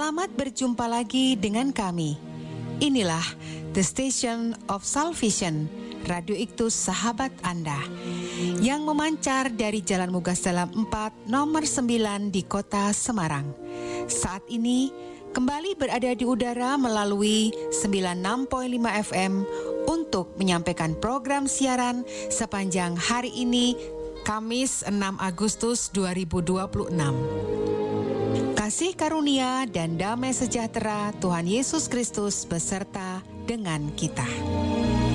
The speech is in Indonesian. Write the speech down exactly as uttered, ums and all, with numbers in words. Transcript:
Selamat berjumpa lagi dengan kami. Inilah The Station of Salvation, Radio Iktus Sahabat Anda, yang memancar dari Jalan Mugas Dalam empat, nomor sembilan di kota Semarang. Saat ini kembali berada di udara melalui sembilan puluh enam koma lima F M untuk menyampaikan program siaran sepanjang hari ini, Kamis enam Agustus dua ribu dua puluh enam. Kasih karunia dan damai sejahtera Tuhan Yesus Kristus beserta dengan kita.